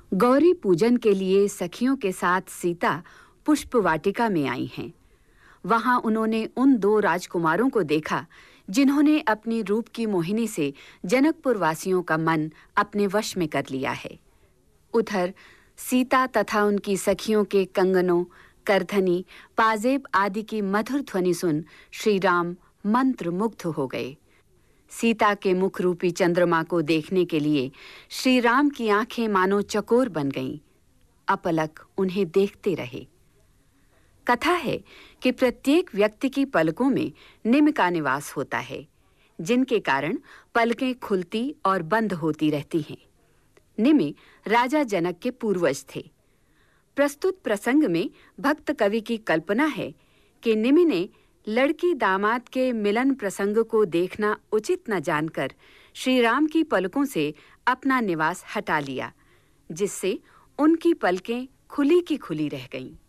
गौरी पूजन के लिए सखियों के साथ सीता पुष्प वाटिका में आई हैं। वहां उन्होंने उन 2 राजकुमारों को देखा जिन्होंने अपनी रूप की मोहिनी से जनकपुर वासियों का मन अपने वश में कर लिया है। उधर सीता तथा उनकी सखियों के कंगनों, करधनी, पाजेब आदि की मधुर ध्वनि सुन श्री राम मंत्रमुग्ध हो गए। सीता के मुख रूपी चंद्रमा को देखने के लिए श्री राम की आंखें मानो चकोर बन गईं। अपलक उन्हें देखते रहे। कथा है कि प्रत्येक व्यक्ति की पलकों में निम्न का निवास होता है, जिनके कारण पलकें खुलती और बंद होती रहती हैं। निमि राजा जनक के पूर्वज थे। प्रस्तुत प्रसंग में भक्त कवि की कल्पना है कि निमि ने लड़की दामाद के मिलन प्रसंग को देखना उचित न जानकर श्री राम की पलकों से अपना निवास हटा लिया, जिससे उनकी पलकें खुली की खुली रह गईं।